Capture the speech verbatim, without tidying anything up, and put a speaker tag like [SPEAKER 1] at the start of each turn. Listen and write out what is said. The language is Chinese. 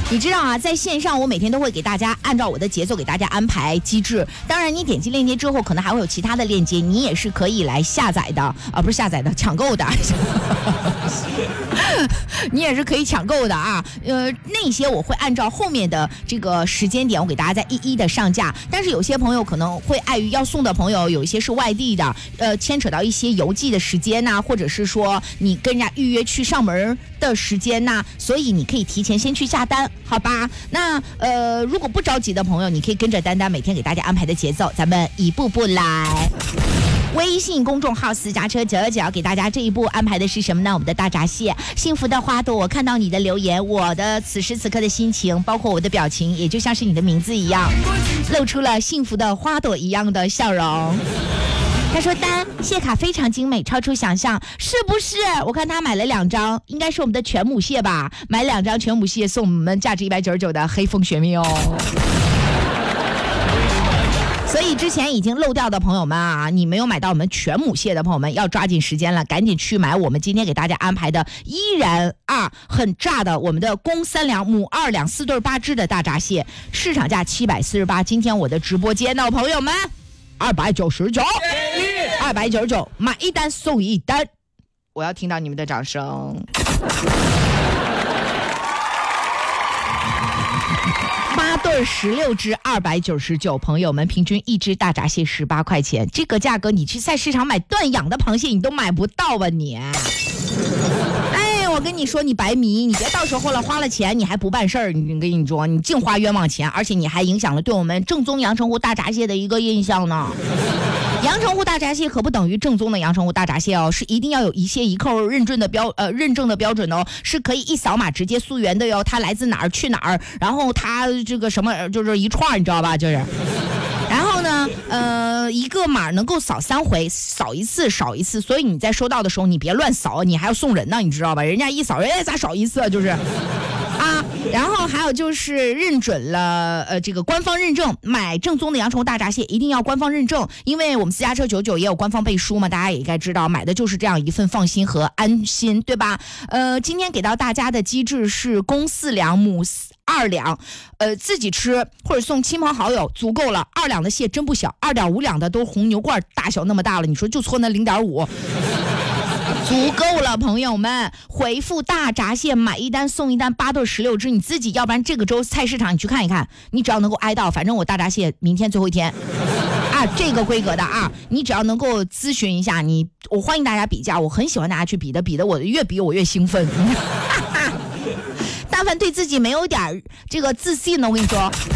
[SPEAKER 1] 你知道啊，在线上我每天都会给大家按照我的节奏给大家安排机制。当然，你点击链接之后，可能还会有其他的链接，你也是可以来下载的啊，不是下载的，抢购的。你也是可以抢购的啊。呃，那些我会按照后面的这个时间点，我给大家再一一的上架。但是有些朋友可能会碍于要送的朋友，有一些是外地的，呃，牵扯到一些邮寄的时间呐、啊，或者是说你跟人家预约去上门的时间呐、啊，所以你可以提前先去下单，好吧？那呃，如果不着急的朋友，你可以跟着丹丹每天给大家安排的节奏，咱们一步步来。微信公众号私家车九九九给大家这一步安排的是什么呢？我们的大闸蟹，幸福的花朵。我看到你的留言，我的此时此刻的心情，包括我的表情，也就像是你的名字一样，露出了幸福的花朵一样的笑容。他说丹蟹卡非常精美，超出想象，是不是？我看他买了两张，应该是我们的全母蟹吧，买两张全母蟹送我们价值一百九十九的黑凤雪蜜哦。所以之前已经漏掉的朋友们啊，你没有买到我们全母蟹的朋友们，要抓紧时间了，赶紧去买我们今天给大家安排的依然啊很炸的我们的公三两母二两四对八只的大闸蟹，市场价七百四十八，今天我的直播间的朋友们二百九十九，二百九十九，买一单送一单，我要听到你们的掌声。八对十六只二百九十九，朋友们平均一只大闸蟹十八块钱，这个价格你去菜市场买断养的螃蟹你都买不到吧你？哎，我跟你说你白迷，你别到时候了花了钱你还不办事儿，你跟你说你净花冤枉钱，而且你还影响了对我们正宗阳澄湖大闸蟹的一个印象呢。阳澄湖大闸蟹可不等于正宗的阳澄湖大闸蟹哦，是一定要有一蟹一扣认证的标呃认证的标准哦，是可以一扫码直接溯源的哟。它来自哪儿去哪儿，然后它这个什么就是一串，你知道吧？就是。然后呢，呃，一个码能够扫三回，扫一次少一次，所以你在收到的时候你别乱扫，你还要送人呢，你知道吧？人家一扫，人家咋少一次啊？就是。啊，然后还有就是认准了呃这个官方认证，买正宗的阳澄湖大闸蟹一定要官方认证，因为我们私家车九九也有官方背书嘛，大家也应该知道，买的就是这样一份放心和安心，对吧？呃，今天给到大家的机制是公四两母二两，呃自己吃或者送亲朋好友足够了。二两的蟹真不小，二点五两的都红牛罐大小那么大了，你说就错那零点五。足够了，朋友们，回复大闸蟹买一单送一单，八对十六只，你自己要不然这个周菜市场你去看一看，你只要能够挨到，反正我大闸蟹明天最后一天啊，这个规格的啊，你只要能够咨询一下你，我欢迎大家比价，我很喜欢大家去比的，比的我越比我越兴奋。但凡对自己没有点这个自信呢，我跟你说